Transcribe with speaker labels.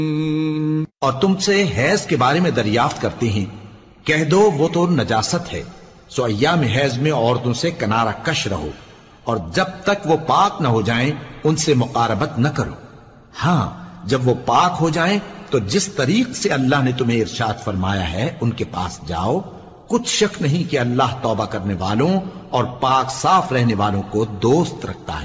Speaker 1: और तुमसे हैज के बारे में दरियाफ्त करते हैं, कह दो वो तो नजासत है, सो अय्याम हैज में औरतों से किनारा कश रहो, और जब तक वो पाक न हो जाएं उनसे मुकारबत न करो। हां, जब वो पाक हो जाएं तो जिस तरीक से अल्लाह ने तुम्हें इरशाद फरमाया है उनके पास जाओ। कुछ शक नहीं कि अल्लाह तौबा करने वालों और पाक साफ रहने वालों को दोस्त रखता है।